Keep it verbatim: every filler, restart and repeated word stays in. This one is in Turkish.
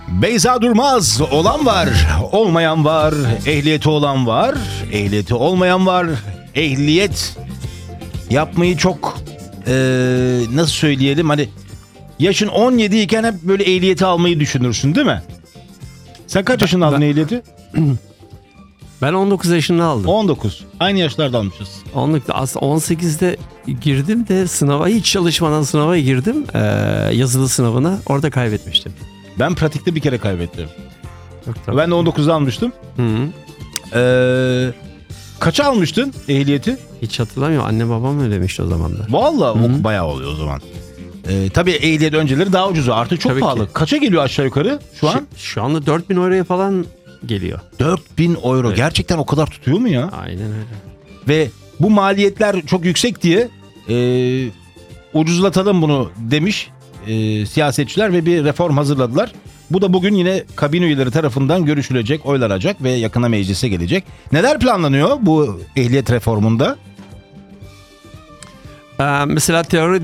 Beyza Durmaz, olan var, olmayan var, ehliyeti olan var, ehliyeti olmayan var, ehliyet yapmayı çok ee, nasıl söyleyelim, hani yaşın on yedi iken hep böyle ehliyeti almayı düşünürsün değil mi? Sen kaç yaşında aldın ben, ehliyeti? Ben on dokuz yaşında aldım. on dokuz. Aynı yaşlarda almışız. on dokuz, aslında on sekizde girdim de sınava, hiç çalışmadan sınava girdim. Ee, yazılı sınavına. Orada kaybetmiştim. Ben pratikte bir kere kaybettim. Çok tabii. Ben de on dokuzda almıştım. Hı hı. Ee, kaça almıştın ehliyeti? Hiç hatırlamıyorum. Anne babam ödemişti o zamanlar. Vallahi Hı-hı. o bayağı oluyor o zaman. Ee, tabii ehliyet önceleri daha ucuz. Artık çok Tabii pahalı. ki. Kaça geliyor aşağı yukarı şu an? Şu, şu anda dört bin euroya falan geliyor. dört bin euro. Evet. Gerçekten o kadar tutuyor mu ya? Aynen öyle. Ve bu maliyetler çok yüksek diye e, ucuzlatalım bunu demiş e, siyasetçiler ve bir reform hazırladılar. Bu da bugün yine kabine üyeleri tarafından görüşülecek, oylanacak ve yakına meclise gelecek. Neler planlanıyor bu ehliyet reformunda? Ee, mesela teori